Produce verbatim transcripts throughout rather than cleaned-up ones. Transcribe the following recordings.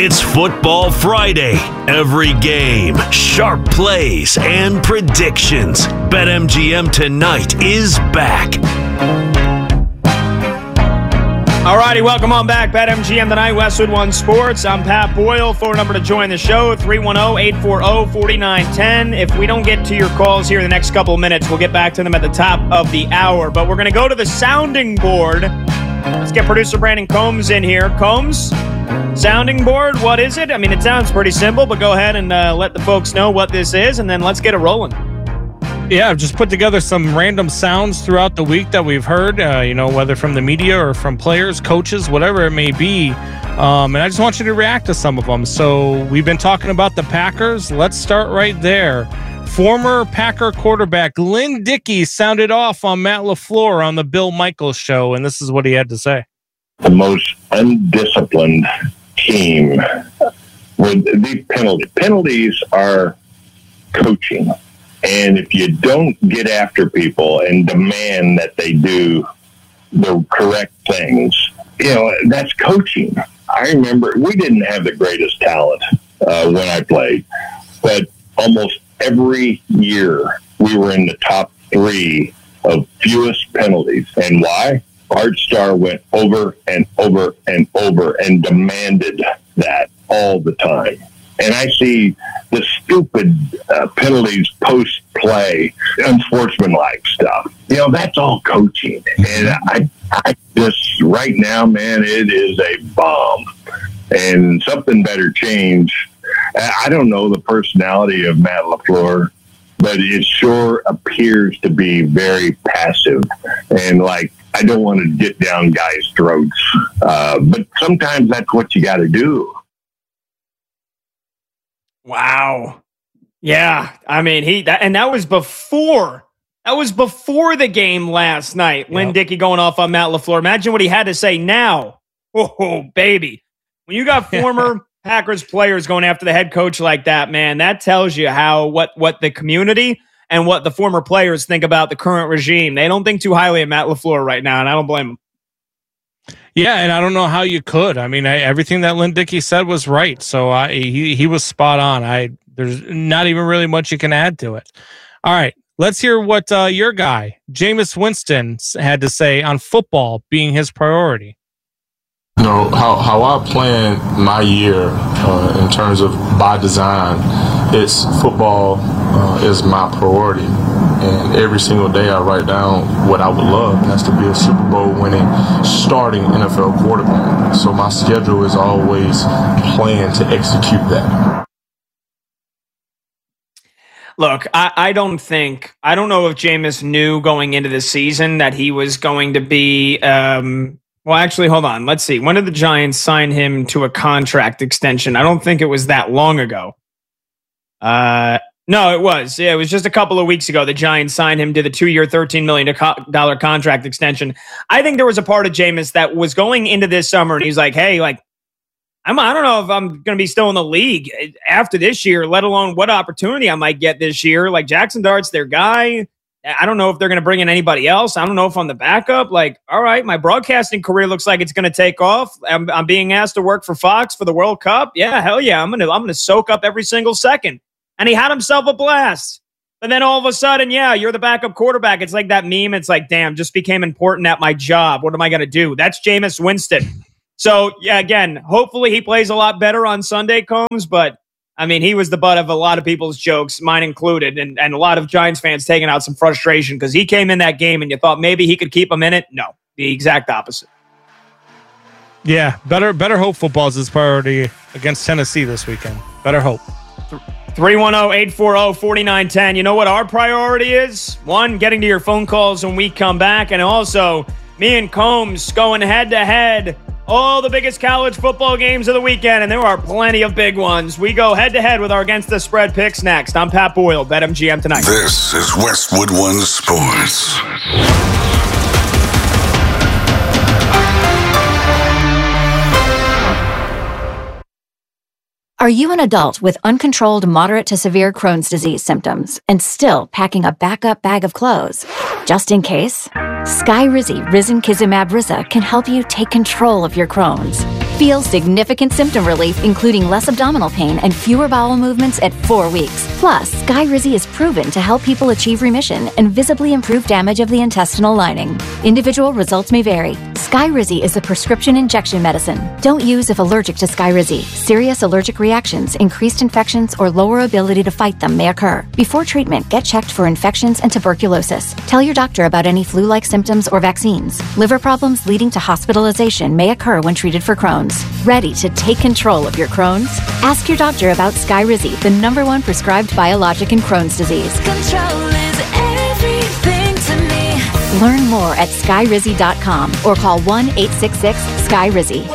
It's Football Friday. Every game, sharp plays, and predictions. BetMGM Tonight is back. All righty, welcome on back. BetMGM Tonight, Westwood One Sports. I'm Pat Boyle. Phone number to join the show, three one zero, eight four zero, four nine one zero. If we don't get to your calls here in the next couple of minutes, we'll get back to them at the top of the hour. But we're going to go to the sounding board. Let's get producer Brandon Combs in here. Combs, sounding board, what is it? I mean, it sounds pretty simple, but go ahead and uh, let the folks know what this is, and then let's get it rolling. Yeah, I've just put together some random sounds throughout the week that we've heard, uh, you know, whether from the media or from players, coaches, whatever it may be. Um, and I just want you to react to some of them. So we've been talking about the Packers. Let's start right there. Former Packer quarterback Lynn Dickey sounded off on Matt LaFleur on the Bill Michaels show, and this is what he had to say. The most undisciplined team with these penalties. Penalties are coaching. And if you don't get after people and demand that they do the correct things, you know, that's coaching. I remember we didn't have the greatest talent uh, when I played, but almost every year we were in the top three of fewest penalties. And why? Art Starr went over and over and over and demanded that all the time. And I see the stupid uh, penalties post-play, unsportsmanlike stuff. You know, that's all coaching. And I, I just, right now, man, it is a bomb. And something better change. I don't know the personality of Matt LaFleur, but it sure appears to be very passive. And, like, I don't want to get down guys' throats. Uh, but sometimes that's what you got to do. Wow. Yeah. I mean, he, that, and that was before, that was before the game last night. Yep. Lynn Dickey going off on Matt LaFleur. Imagine what he had to say now. Oh, baby. When you got former Packers players going after the head coach like that, man, that tells you how, what, what the community and what the former players think about the current regime. They don't think too highly of Matt LaFleur right now, and I don't blame them. Yeah, and I don't know how you could. I mean, I, everything that Lynn Dickey said was right. So I, he he was spot on. I there's not even really much you can add to it. All right, let's hear what uh, your guy, Jameis Winston, had to say on football being his priority. You know, how, how I plan my year uh, in terms of by design, it's football uh, is my priority. And every single day I write down what I would love. And that's to be a Super Bowl winning, starting N F L quarterback. So my schedule is always planned to execute that. Look, I, I don't think, I don't know if Jameis knew going into the season that he was going to be, um, well, actually, hold on. Let's see. When did the Giants sign him to a contract extension? I don't think it was that long ago. Uh, No, it was. Yeah, it was just a couple of weeks ago. The Giants signed him to the two-year, thirteen million dollars contract extension. I think there was a part of Jameis that was going into this summer, and he's like, hey, like, I'm, I don't know if I'm going to be still in the league after this year, let alone what opportunity I might get this year. Like, Jackson Dart's their guy. I don't know if they're going to bring in anybody else. I don't know if I'm the backup. Like, all right, my broadcasting career looks like it's going to take off. I'm, I'm being asked to work for Fox for the World Cup. Yeah, hell yeah. I'm going to I'm going to soak up every single second. And he had himself a blast. And then all of a sudden, yeah, you're the backup quarterback. It's like that meme. It's like, damn, just became important at my job. What am I going to do? That's Jameis Winston. So, yeah, again, hopefully he plays a lot better on Sunday, Combs. But, I mean, he was the butt of a lot of people's jokes, mine included. And, and a lot of Giants fans taking out some frustration because he came in that game and you thought maybe he could keep him in it. No, the exact opposite. Yeah, better, better hope football is his priority against Tennessee this weekend. Better hope. three one zero, eight four zero, four nine one zero. You know what our priority is? One, getting to your phone calls when we come back. And also, me and Combs going head-to-head. All the biggest college football games of the weekend, and there are plenty of big ones. We go head-to-head with our Against the Spread picks next. I'm Pat Boyle, BetMGM Tonight. This is Westwood One Sports. Are you an adult with uncontrolled moderate to severe Crohn's disease symptoms and still packing a backup bag of clothes? Just in case? Skyrizi Risankizumab Riza can help you take control of your Crohn's. Feel significant symptom relief, including less abdominal pain and fewer bowel movements at four weeks. Plus, Skyrizi is proven to help people achieve remission and visibly improve damage of the intestinal lining. Individual results may vary. Skyrizi is a prescription injection medicine. Don't use if allergic to Skyrizi. Serious allergic reactions, increased infections, or lower ability to fight them may occur. Before treatment, get checked for infections and tuberculosis. Tell your doctor about any flu-like symptoms or vaccines. Liver problems leading to hospitalization may occur when treated for Crohn's. Ready to take control of your Crohn's? Ask your doctor about Skyrizi, the number one prescribed biologic in Crohn's disease. Control is everything to me. Learn more at skyrizi dot com or call one eight six six Skyrizi.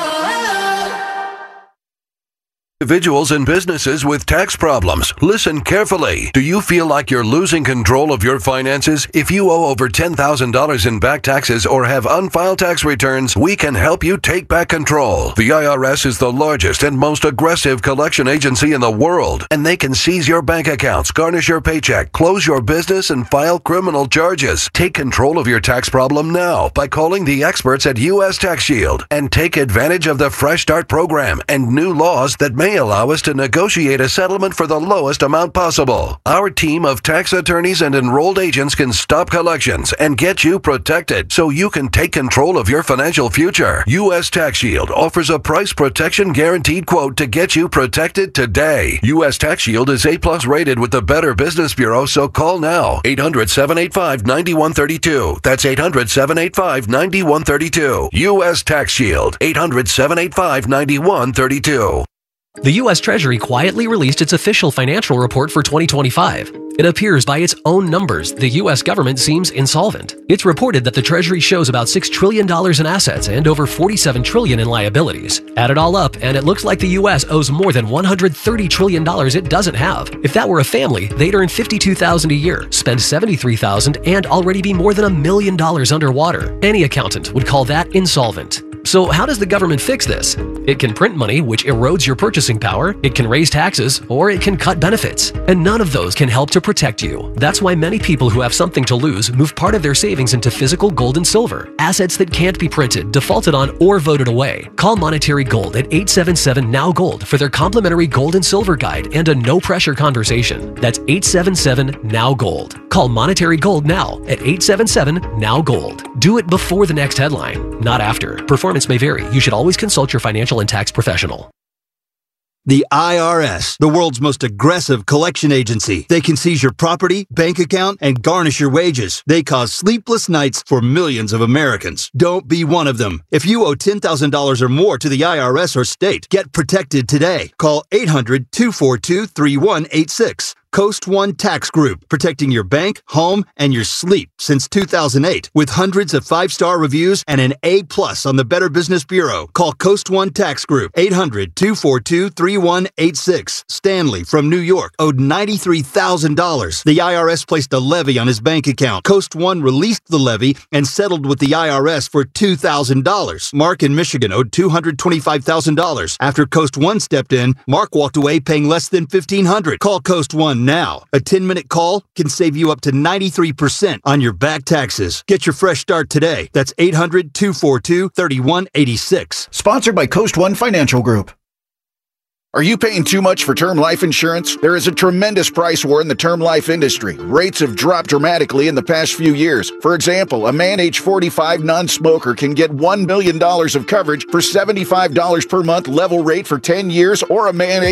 Individuals and businesses with tax problems, listen carefully. Do you feel like you're losing control of your finances? If you owe over ten thousand dollars in back taxes or have unfiled tax returns, we can help you take back control. The I R S is the largest and most aggressive collection agency in the world, and they can seize your bank accounts, garnish your paycheck, close your business, and file criminal charges. Take control of your tax problem now by calling the experts at U S Tax Shield and take advantage of the Fresh Start program and new laws that may allow us to negotiate a settlement for the lowest amount possible. Our team of tax attorneys and enrolled agents can stop collections and get you protected so you can take control of your financial future. U S Tax Shield offers a price protection guaranteed quote to get you protected today. U S Tax Shield is A plus rated with the Better Business Bureau, so call now. eight hundred, seven eight five, nine one three two. That's eight hundred, seven eight five, nine one three two. U S Tax Shield. eight hundred, seven eight five, nine one three two. The U S Treasury quietly released its official financial report for twenty twenty-five. It appears by its own numbers, the U S government seems insolvent. It's reported that the Treasury shows about six trillion dollars in assets and over forty-seven trillion dollars in liabilities. Add it all up, and it looks like the U S owes more than one hundred thirty trillion dollars it doesn't have. If that were a family, they'd earn fifty-two thousand dollars a year, spend seventy-three thousand dollars, and already be more than a million dollars underwater. Any accountant would call that insolvent. So how does the government fix this? It can print money, which erodes your purchasing power, it can raise taxes, or it can cut benefits. And none of those can help to protect you. That's why many people who have something to lose move part of their savings into physical gold and silver, assets that can't be printed, defaulted on, or voted away. Call Monetary Gold at eight seven seven, N O W Gold for their complimentary gold and silver guide and a no-pressure conversation. That's eight seven seven, N O W Gold. Call Monetary Gold now at eight seven seven, N O W Gold. Do it before the next headline, not after. Performance may vary. You should always consult your financial and tax professional. The I R S, the world's most aggressive collection agency. They can seize your property, bank account, and garnish your wages. They cause sleepless nights for millions of Americans. Don't be one of them. If you owe ten thousand dollars or more to the I R S or state, get protected today. Call eight hundred, two four two, three one eight six. Coast One Tax Group, protecting your bank, home, and your sleep since two thousand eight. With hundreds of five-star reviews and an A plus on the Better Business Bureau. Call Coast One Tax Group, eight hundred, two four two, three one eight six. Stanley from New York owed ninety-three thousand dollars. The I R S placed a levy on his bank account. Coast One released the levy and settled with the I R S for two thousand dollars. Mark in Michigan owed two hundred twenty-five thousand dollars. After Coast One stepped in, Mark walked away paying less than fifteen hundred dollars. Call Coast One now. A ten-minute call can save you up to ninety-three percent on your back taxes. Get your fresh start today. That's eight hundred, two four two, three one eight six. Sponsored by Coast One Financial Group. Are you paying too much for term life insurance? There is a tremendous price war in the term life industry. Rates have dropped dramatically in the past few years. For example, a man age forty-five non-smoker can get one million dollars of coverage for seventy-five dollars per month level rate for ten years, or a man age